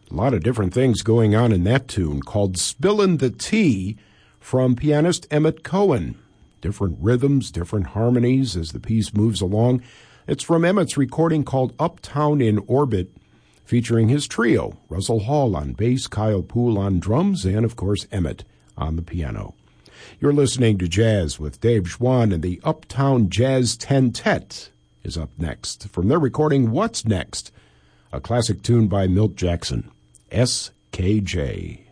A lot of different things going on in that tune called Spillin' the Tea from pianist Emmett Cohen. Different rhythms, different harmonies as the piece moves along. It's from Emmett's recording called Uptown in Orbit, featuring his trio, Russell Hall on bass, Kyle Poole on drums, and, of course, Emmett on the piano. You're listening to Jazz with Dave Schwann, and the Uptown Jazz Tentet is up next. From their recording, What's Next? A classic tune by Milt Jackson, SKJ.